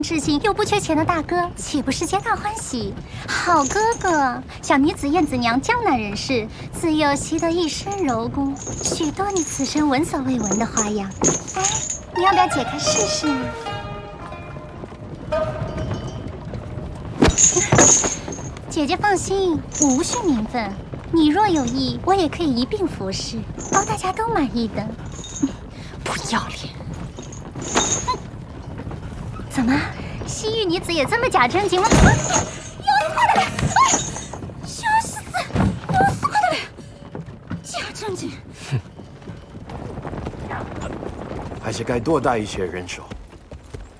至今又不缺钱的大哥，岂不是皆大欢喜？好哥哥，小女子燕子娘，江南人士，自幼习得一身柔功，许多你此生闻所未闻的花样。哎，你要不要解开试试啊？姐姐放心，我无需名分。你若有意，我也可以一并服侍，包大家都满意的。 不要脸！ 怎么，西域女子也这么假正经吗？有死的！羞死！有死的！假正经。 还是该多带一些人手。